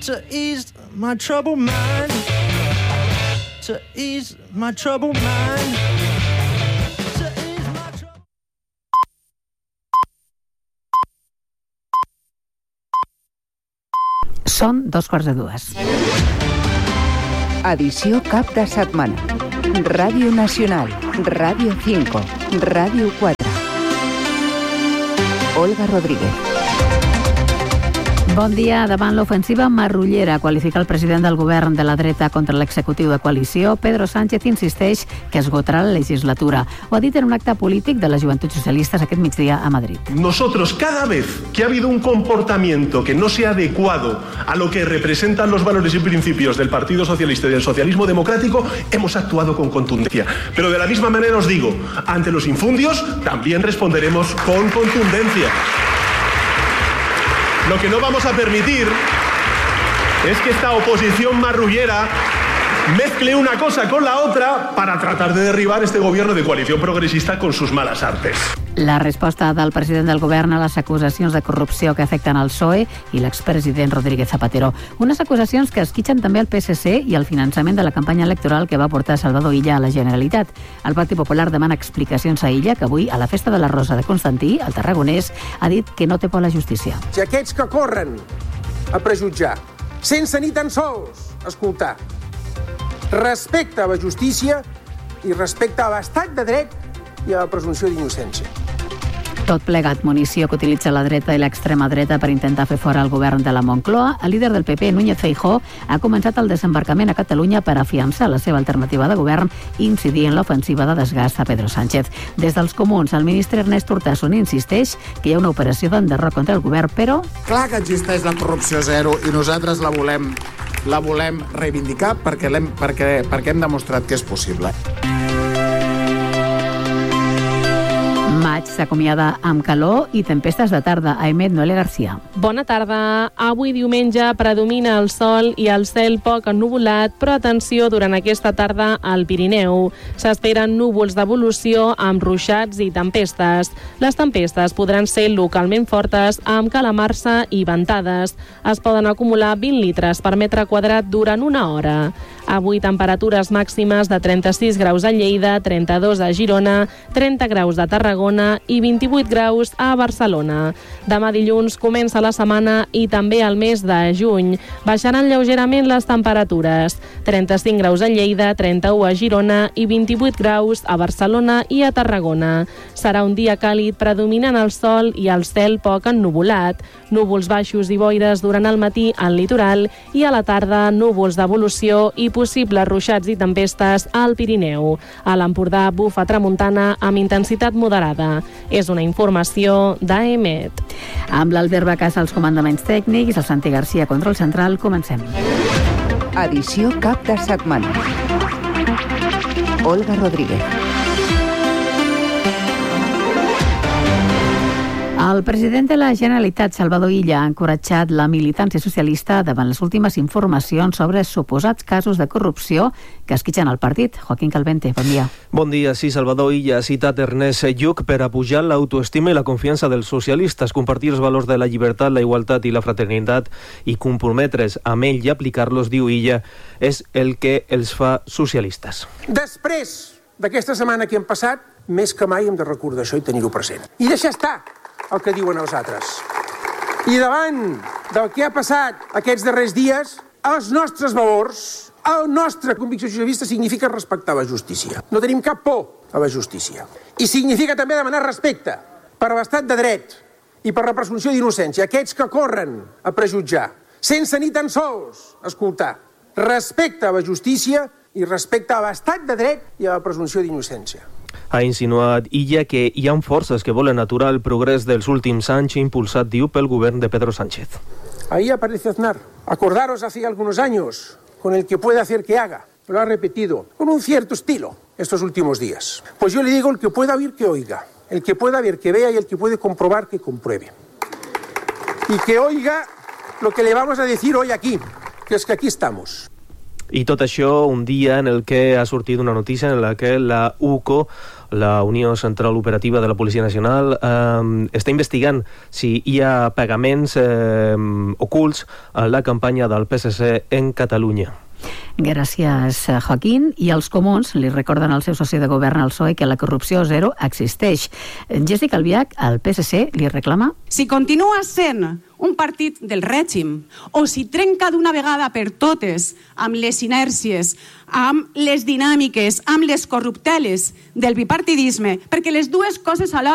to ease my troubled mind, to ease my troubled mind, to ease my troubled... Són 2:15. Edició cap de setmana. Ràdio Nacional, Ràdio 5, Ràdio 4. Olga Rodríguez. Bon dia. Davant l'ofensiva marrullera, qualifica el president del govern de la dreta contra l'executiu de coalició, Pedro Sánchez insisteix que esgotarà la legislatura. Ho ha dit en un acte polític de les Joventuts Socialistes aquest migdia a Madrid. Nosotros, cada vez que ha habido un comportamiento que no sea adecuado a lo que representan los valores y principios del Partido Socialista y del socialismo democrático, hemos actuado con contundencia. Pero de la misma manera os digo, ante los infundios también responderemos con contundencia. Lo que no vamos a permitir es que esta oposición marrullera mezcle una cosa con la otra para tratar de derribar este gobierno de coalición progresista con sus malas artes. La resposta del president del govern a les acusacions de corrupció que afecten el PSOE i l'expresident Rodríguez Zapatero. Unes acusacions que esquitxen també el PSC i el finançament de la campanya electoral que va portar Salvador Illa a la Generalitat. El Partit Popular demana explicacions a Illa, que avui, a la festa de la Rosa de Constantí, el tarragonès, ha dit que no té por a la justícia. Si aquests que corren a prejutjar, sense ni tan sols escoltar, respecte a la justícia i respecte a l'estat de dret i a la presumpció d'innocència. Tot plegat munició que utilitza la dreta i l'extrema dreta per intentar fer fora el govern de la Moncloa. El líder del PP, Núñez Feijóo, ha començat el desembarcament a Catalunya per afiançar la seva alternativa de govern i incidir en l'ofensiva de desgast a Pedro Sánchez. Des dels Comuns, el ministre Ernest Urtasun insisteix que hi ha una operació d'enderroc contra el govern, però... Clar que existeix la corrupció zero i nosaltres la volem reivindicar perquè hem demostrat que és possible. Maig s'acomiada amb calor i tempestes de tarda. Aimet Noelia García. Bona tarda. Avui diumenge predomina el sol i el cel poc ennuvolat, però atenció durant aquesta tarda al Pirineu. S'esperen núvols d'evolució amb ruixats i tempestes. Les tempestes podran ser localment fortes amb calamarsa i ventades. Es poden acumular 20 litres per metre quadrat durant una hora. Avui temperatures màximes de 36 graus a Lleida, 32 a Girona, 30 graus a Tarragona i 28 graus a Barcelona. Demà dilluns comença la setmana i també el mes de juny. Baixaran lleugerament les temperatures. 35 graus a Lleida, 31 a Girona i 28 graus a Barcelona i a Tarragona. Serà un dia càlid predominant el sol i el cel poc ennuvolat. Núvols baixos i boires durant el matí al litoral i a la tarda núvols d'evolució i possibles ruixats i tempestes al Pirineu. A l'Empordà bufa tramuntana amb intensitat moderada. És una informació d'AEMET. Amb l'Albert Bacàs als comandaments tècnics, el Santi Garcia contra el central, comencem. Edició cap de setmana. Olga Rodríguez. El president de la Generalitat, Salvador Illa, ha encoratjat la militància socialista davant les últimes informacions sobre suposats casos de corrupció que esquitxen el partit. Joaquín Calvente, bon dia. Bon dia. Sí, Salvador Illa ha citat Ernest Lluch per a pujar l'autoestima i la confiança dels socialistes, compartir els valors de la llibertat, la igualtat i la fraternitat i comprometre's amb ell i aplicar-los, diu Illa, és el que els fa socialistes. Després d'aquesta setmana que hem passat, més que mai hem de recordar això i tenir-ho present. I deixar estar el que diuen els altres. I davant del que ha passat aquests darrers dies, els nostres valors, la nostra convicció socialista significa respectar la justícia. No tenim cap por a la justícia. I significa també demanar respecte per a l'estat de dret i per la presumpció d'innocència. Aquests que corren a prejutjar, sense ni tan sols escoltar, respecte a la justícia i respecte a l'estat de dret i a la presumpció d'innocència. Ha insinuat Illa que hi ha forces que volen aturar el progrés dels últims anys impulsat, diu, pel govern de Pedro Sánchez. Ahí aparece Aznar. Acordaros hace algunos años con el que puede hacer que haga. Lo ha repetido con un cierto estilo estos últimos días. Pues yo le digo, el que pueda oír que oiga, el que pueda ver que vea y el que puede comprobar que compruebe. Y que oiga lo que le vamos a decir hoy aquí, que es que aquí estamos. I tot això un dia en el que ha sortit una notícia en la que la UCO La Unió Central Operativa de la Policia Nacional està investigant si hi ha pagaments ocults en la campanya del PSC en Catalunya. Gràcies, Joaquín. I els comuns li recorden al seu soci de govern, el PSOE, que la corrupció zero existeix. Jessica Albiach, al PSC, li reclama... Si continua sent un partit del règim, o si trenca d'una vegada per totes amb les inèrcies, amb les dinàmiques, amb les corrupteles del bipartidisme, perquè les dues coses alhora